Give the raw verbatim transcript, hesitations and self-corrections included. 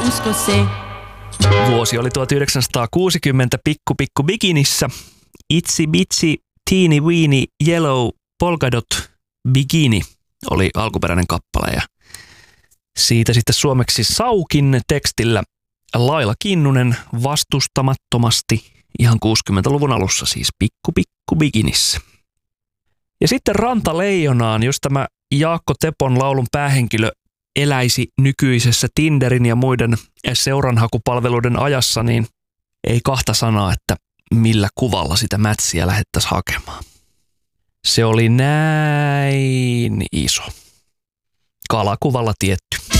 usko se. Vuosi oli tuhatyhdeksänsataakuusikymmentä, Pikku Pikku Bikinissä. Itsy Bitsy Teeny Weeny Yellow Polka Dot Bikini oli alkuperäinen kappale ja siitä sitten suomeksi Saukin tekstillä Laila Kinnunen vastustamattomasti ihan kuusikymmentäluvun alussa siis Pikku Pikku Bikinissä. Ja sitten Rantaleijonaan, jos tämä Jaakko Tepon laulun päähenkilö eläisi nykyisessä Tinderin ja muiden seuranhakupalveluiden ajassa, niin ei kahta sanaa, että millä kuvalla sitä mätsiä lähettäisiin hakemaan. Se oli näin iso. Kalakuvalla tietty.